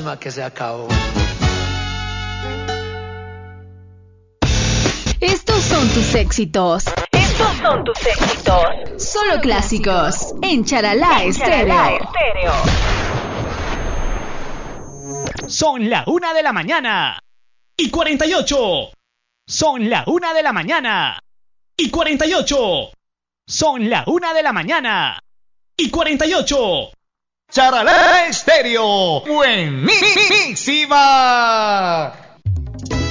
lástima que se acabó. Estos son tus éxitos. Estos son tus éxitos. Solo clásicos en Charalá Estéreo. Son la 1 de la mañana y 48. Son la 1 de la mañana y 48. Son la 1 de la mañana y 48. Charalá Estéreo, buenísima.